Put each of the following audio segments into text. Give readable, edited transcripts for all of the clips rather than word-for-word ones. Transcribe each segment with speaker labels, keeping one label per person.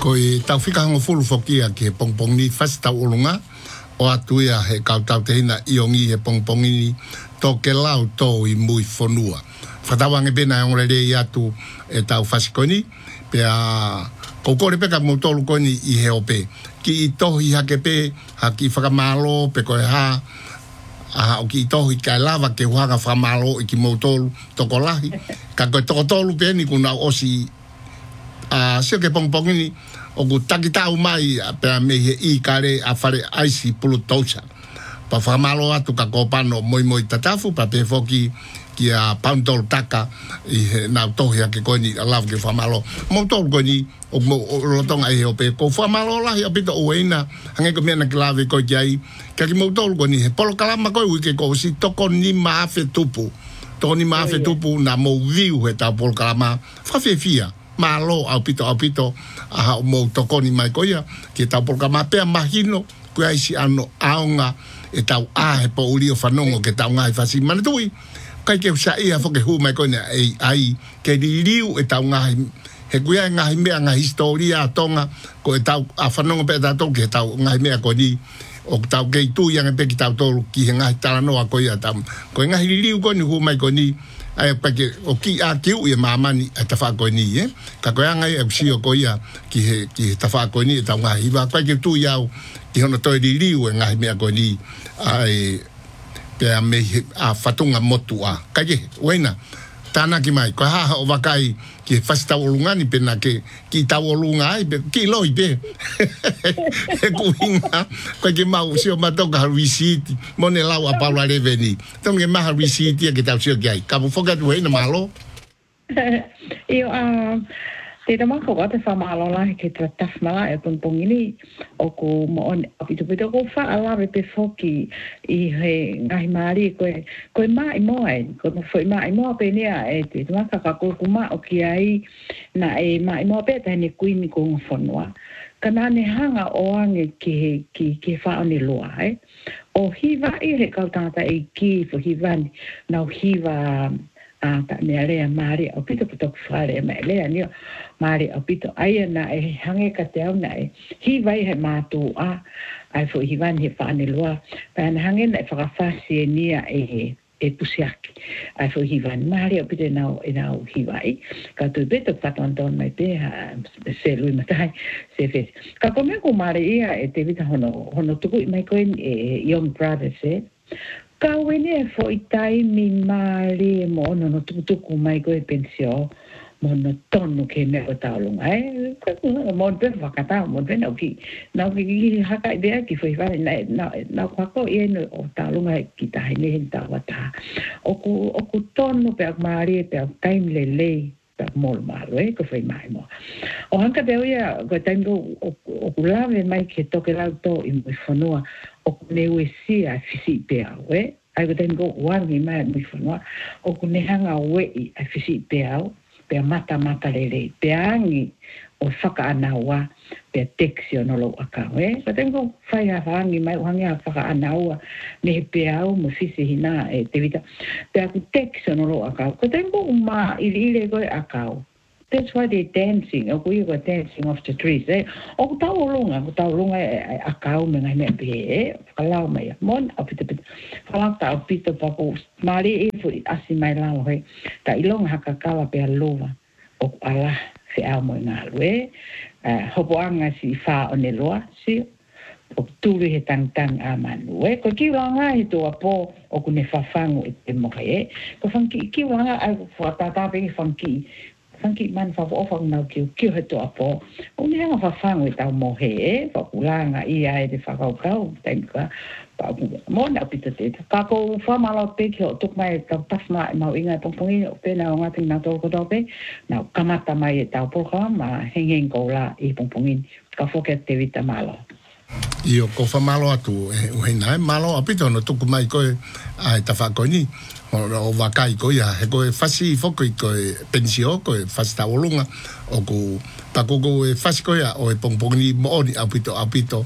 Speaker 1: ko i tau whika hango fulu whokia ki he pongpong ni whasi tau olunga o atu ia he kautau te hina iongi he pongpongi ni tō ke lau tō i mui whonua. Whatawange pena e ngore rei atu e tau whasi koni, pia koukore peka mō tōlu koni i he ope. Ki i tohi hake pe, haki whakamalo pe koe ha, o ki i tohi kai lava ke huanga whakamalo i ki mō tōlu toko lahi. Ka koe toko tōlu pe ni kuna osi sio ke pongpongi ni o ku takitau mai pea me he i kare a whare aisi pulu tausa. Pa whamalo atu ka kōpano moi tatafu, pa pe foki ki a paundol taka i he nau tohi a ke koini a lawa ke whamalo. Mō tōru koini o rotonga i he ope. Ko whamalo lahi a pita ueina, hange ko mea na ki lawe koi ki ai. Ka ki mō tōru koini he polo kalama koi uike ko si toko ni maafe tupu. Toko ni maafe tupu na mō viu he tau polo kalama. Whawhewhia. Malo au pito aha mo tokoni mai koia ki tau porka mapea mahino kua isi ano aonga e tau he po ulio whanongo ke tau ngai whasi manatui kai ke usa ia foke hu mai koina ai ke liu e tau ngai he kuia ngai mea ngai historia tonga ko e tau a whanongo pe tau ke tau ngai mea koni o tau kei tu yang e pe ki tau tolu ki he ngai talanoa koia tau ko ngai liu koni hu mai koni ai pake o ki a kiu e mamani e tafa ko ni ka ko anga e si o ko ia ki tafa ko ni ta nga iba pa ke tu iau ki hono to di liu e nga me ko ni ai pe a me a fatunga motua ka ke wena tana ki mai ko ha o vakai ki fasta olunga ni pena ke ki ta olunga ai ki loi be e kuinga ko ke mau si o matoka receipt mone la wa paula reveni então que mais receipt que tá o que aí cabo foga do na malo
Speaker 2: io te tama ko te whamalo la ke te tafmala e pongpongini o ko mo on apito ko fa ala pe foki i he ngai mari ko mai mo ko foi mai mo pe nia e te tama ka ko kuma o ki ai na e mai mo pe te ni kuini ko fonwa kana ne hanga o ange ki fa oni loa o hiva i he kautata e ki fo hivani na hiva ta ne area mari o pito fare me le ani mari o pito ai na e hange ka te au na e hi vai he matu ai fo hi van he fa ne loa pa na hange na fa fasi ni e pusiaki ai fo hi van mari o pito na hi vai ka tu beto paton don mai pe se lui matai se fe ka come ko mari e te vita hono tuku mai ko young brothers ka wene fo itai mi mari mo no tuku mai ko e pensio mo no tonu ke me o taulung mo pe vakata mo pe no ki haka idea ki foi vai na ko e no o taulung ki tai ne ta wata o ku tonu pe mari pe time le ta mol malo ko foi mai mo o hanka de ia ko tengo o kulave mai ke toke lauto i mo fonua o ne wesi a fisi pe ai ko tengo wani mai mo fonua o ku ne hanga we a fisi pe pe mata lele pe angi o whaka anaua pe texio no lo aka ko tengo fai a hangi mai hangi a whaka anaua ne pe au mo fisi hina e te vita pe aku texio no lo aka ko tengo uma ile ko aka that's why they dancing o we were dancing off the trees o taulunga aka me ngai me pe kalau mai mon apita kalau ta apita papo mari e foi assim mai lá ho ta ilong hakakala pe lova o ala se amo na lue hopoanga si fa oneloa si o tuli he tang amanu ko ki langa i to apo o kune fafangu e mo ko fanki ki langa ai fo tata pe fanki man fa ofang na ki he to apo o ne nga fafangu ta mo fa kulanga i ai de fa ka tenka pa mo na pita te ka ko fa malo pe ki o tok mai ta pasma ma inga pongpongi o pe na nga ting na to ko pe na kamata mai ta programa hengeng ko la i pongpongi ka fo ke te vita malo
Speaker 1: io ko fa malo atu e na malo apito no tuku mai ko ai ta fa ko ni o vakai ko ya he ko fasi foko ko pensio ko fasi ta olunga o ko ta ko fasi ko ya o pongpongi mo ni apito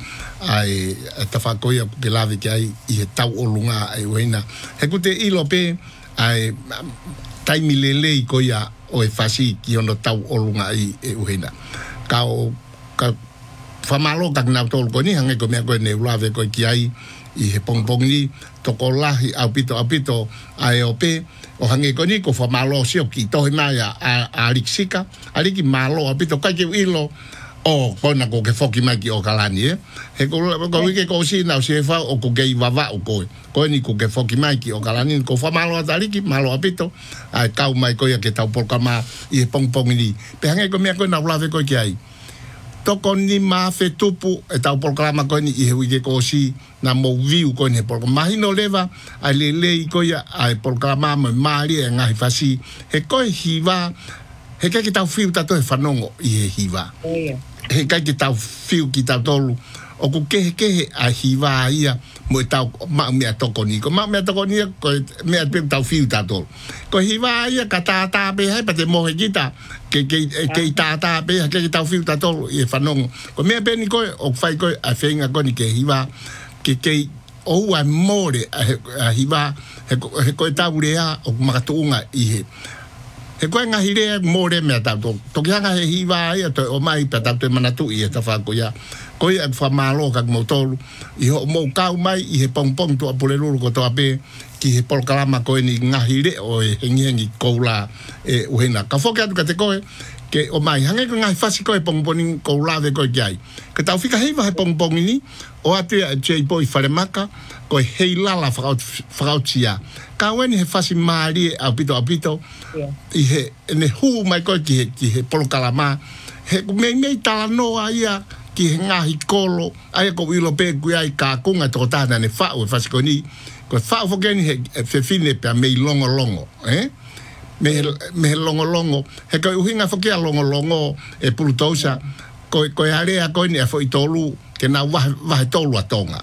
Speaker 1: ai ta fa ko ya ke lave ke ai i ta olunga ai wena he ko te ilo pe ai tai milele ko ya o fasi ki ono ta olunga ai e wena ka o ka famalo ka na tol ko ni hange ko me ko ne lave ko kiai I he pongpong ni toko lahi apito ai ope o hange ko ni ko famalo sio ki to maya a riksika aliki malo apito ka ke ilo o kona ko ke foki maki o kalani he ko wike ko si na se fa o ko ke vava o ko ni ko ke foki maki o kalani ko famalo aliki malo apito ai kau mai ko ya ke tau por kama I he pongpong ni pe hange ko me ko na lave ko kiai toko ni ma fe tupu e tau programa ko ni I he wike ko si na mo viu ko ni por mahino leva a le ko ya ai programa mo mari e ngai fasi he ko hiva he ka ki tau fiu tato e fanongo I he hiva he ka ki tau fiu ki tau tolu o ku ke a hiva ia mo tau ma me toko ni ko ma me toko ni ko me pe tau fiu tato ko hiva ia kata be hai pa te mo he kita ke tata be ke tau fiu tato e fanongo ko me pe ni ko o fai ko a fenga ko ni ke hiva ke o a more a hiva he ko tau rea o makatunga I he ko nga hire more me tato to ki nga hiva ia to o mai pa tato manatu I ta fa ko ya ko ia fa malo ka mo tolu I ho mo kau mai I he pongpong to apolelu ko to ape ki he polkalama ko ni nga hire o hengi ko la e uhena ka foka tu ka te ko ke o mai hange ko nga fasi ko e pongpong ko la de ko jai ka tau fika hiva he pongpong ni o ate a jei boy faremaka ko he lala frautia ka wen he fasi mari apito I he ne hu mai ko ki he polkalama he me tala no ia ki ngahi kolo ai ko ilo pe ku ai ka kunga to tana ne fa o fasi ko ni ko fa fo gen he fe fine pe me longo me longo he ko uhinga fo ki longo e pulutosa ko area ko ni fo itolu ke na wa tolu atonga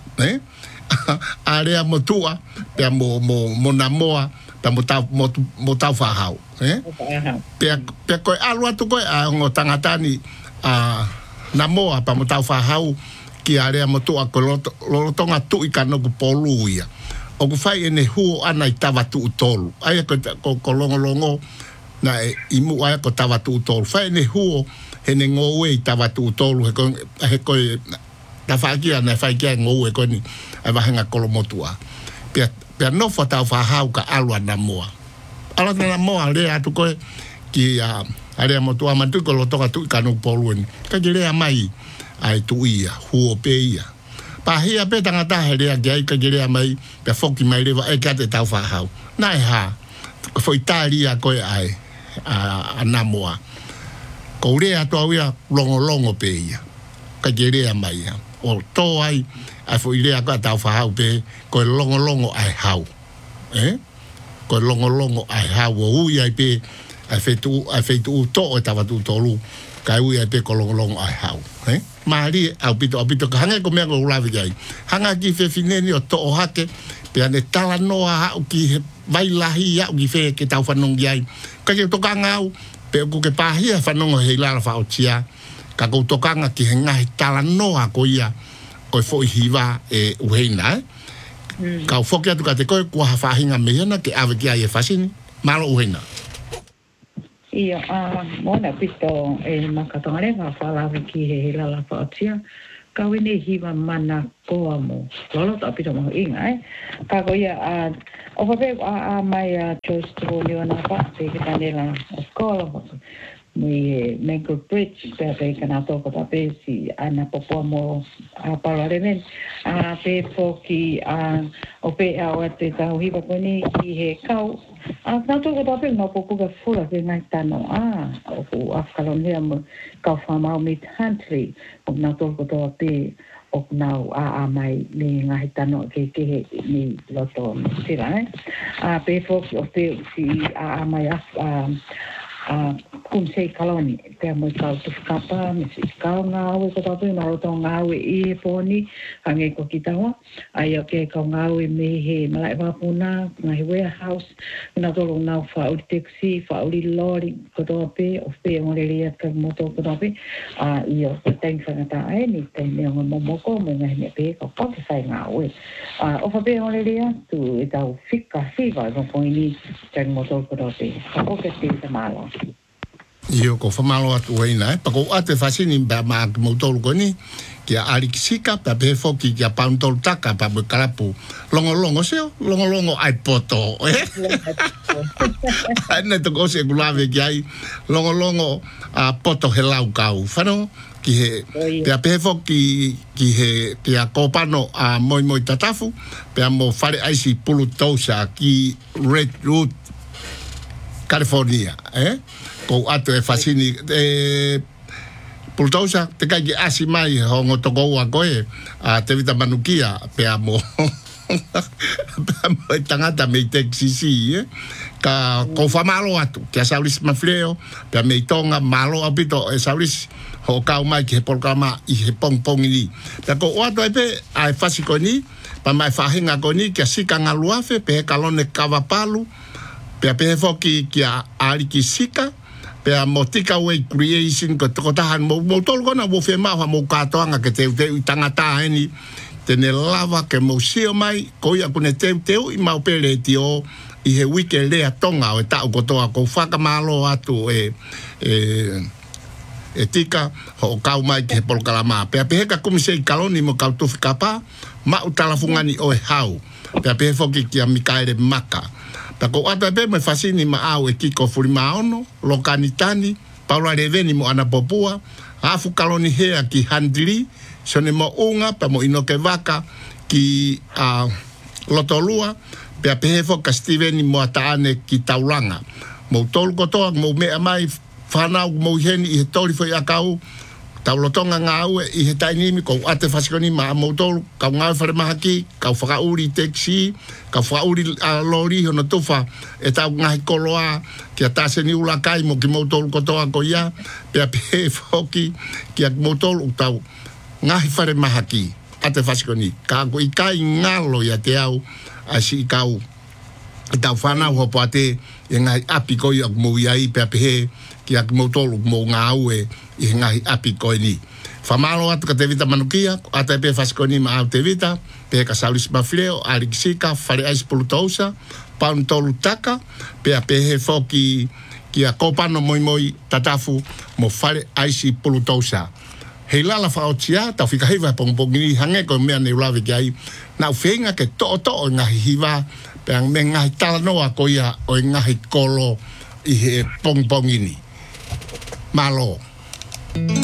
Speaker 1: area motua pe mo namoa pe mo tau fa hau pe ko alwa tu ko a ngo tangatani a na moa pa mo tau fa hau ki area mo tu a lo tonga tu I kano ku poluia o ku fai ene hu ana I tava tu tolu ai ko longo na imu ai ko tava tu tolu fai ene hu ene ngoe I tava tu tolu he ko ta fa ki ana fai ki ngoe ko ni ai va hanga kolomotua pe no fa tau fa hau ka alwa na moa le atu ko ki area mo tu amantu ko lo toka tu kanu poluen ka gele mai ai tu ia huo pe ia pa hia pe tanga ta hele ai ka gele mai pe foki mai leva e ka te tau fa hau nai ha ko foi Italia ko ai a namoa ko le atu ia longo pe ia ka gele mai o to ai foi le ka tau fa hau pe ko longo ai hau ko longo ai hau o ia pe ai fetu to o tava tu tolu kai ui ai pe kolong ai hau mari au pito ka hanga ko me ko lavi ai hanga ki fe fineni o to o hake pe ane tala no a ki vai lahi ya ki fe ke tau fanong ai ka ke to kangau pe ko ke pahia fanong he la fa o tia ka ko to kanga ki hanga tala no a ko ia ko fo hiva e uheina ka fo ke tu ka te ko fa hinga me na ke ave ki ai fasini malo uheina
Speaker 2: Ia mona pito e makatonga wa fala ki he la fatia ka wene hiva mana ko amo lolo to pito mo inga ka ko ia o fa mai choice to ni ona pa se ke tanela skola mi Mangrove Bridge pe kana to ko pe si ana popo mo parlament pe foki o pe o te ta hiva ko ni ki he kau na to ko pe no popo ka fura pe mai tano o afkalonia mo ka fama mit Huntley o na to ko pe o na mai ni ngai tano ke ni loto sira pe foki o pe si mai kum sei kaloni te mo ka tu kapa mi si ka nga o ko tapu ma o tonga o I poni ange ko kitawa ai o ke ka nga o me he malai va puna ngai warehouse na to lo na fa o taxi fa o lori ko to pe o pe mo le ia ka moto ko to pe I o teng fa ta ai ni te ne mo mo ko me ngai ne pe ko pa sai nga o o fa pe mo le ia tu e ta fika fiva no ko ni teng moto ko to pe o ke te malo
Speaker 1: Io ko famalo atu ina pako ate fasini ba ma motol ko ni kia alikisika pa pe foki kia pauntol taka pa karapu longo longo ai poto ana to ko se gulave kia longo a poto helau kau fano ki he pe foki ki he kia kopano a moi tatafu pe mo fare aisi pulutosa ki Red Root California ko atu e fasini pultosa te kai asi mai hongo toko wa koe a te vita manukia pe amo tangata me texisi ka ko fa malo atu ke saulis mafleo pe me tonga malo apito e saulis ho ka mai ke programa I he pong ni ta ko atu pe ai fasiko ni pa mai fahinga ko ni ke sika ngaluafe pe kalone kavapalu pe foki ki ali ki sika pe motika way creation ko tahan mo tol ko na mo fe ma mo katoanga ke te tangata ni tene lava ke mo sio mai ko ia kune te I mau pele tio I he weekend le atonga o ta ko to ko faka malo atu tika ho kau mai ke por kalama pe ka kumise kaloni mo ka tu fikapa ma utalafungani o hau pe foki ki Mikaele Maka tako ata be me fasini ma au e kiko furimaono lokanitani paula reveni mo ana popua afu kaloni hea ki handri sone mo unga pa mo inoke vaka ki lotolua pe apehefo ka Steveni mo ataane ki taulanga mo tolko toa mo me amai whanau mo heni I he tori foi akau taulotonga ngā ue I he tainimi ko ate fasikoni ma mo tolu kau ngau whare mahaki kau whakauri teksi kau whakauri lori hono tufa e tau ngahi koloa kia tase ni ula kai mo ki mo tolu kotoa ko ia pe ape foki kia mo tolu tau ngahi whare mahaki ate fasikoni ka ko I kai ngalo ia te au asi kau tau whanau hopo ate e ngai api koi ak mo iai pe ape kia mo tolu mo ngā ue I ngahi api koe ni. Whamalo atu ka te vita manukia, ata pe fasikoni ma au te vita, pe ka saulis mafleo, alikisika, whare aisi pulutousa, paun tolu taka, pe a pe he foki kia kopano moi tatafu, mo whare aisi pulutousa. Hei lala whaotia, tau whikahiwa pongpongini hange ko mea ne ulawe ki ai, nau whenga ke to'o ngahi hiwa, pe ang me ngahi talanoa ko ia o ngahi kolo I he pongpongini. Malo.